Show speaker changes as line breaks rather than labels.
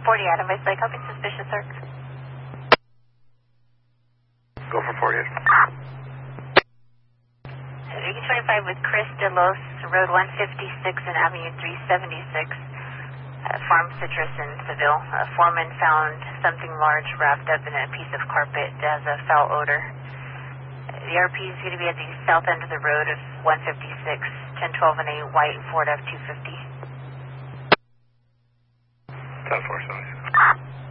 40 Adams Lake, copy suspicious search.
Go for 40.
Vegan 25 with Chris DeLos, Road 156 and Avenue 376, Farm Citrus in Seville. A foreman found something large wrapped up in a piece of carpet that has a foul odor. The RP is going to be at the south end of the road of 156, 1012 and a white Ford F-250.
10-4,